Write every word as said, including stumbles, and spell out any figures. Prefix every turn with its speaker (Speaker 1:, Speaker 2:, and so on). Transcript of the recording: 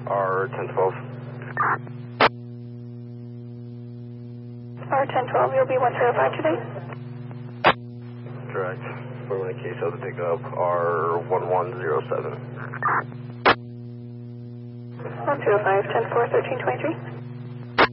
Speaker 1: R ten twelve.
Speaker 2: R ten twelve, you'll be one zero five today?
Speaker 1: Correct. For in case of the pickup, R one one zero seven.
Speaker 2: one zero five, ten four, thirteen twenty-three.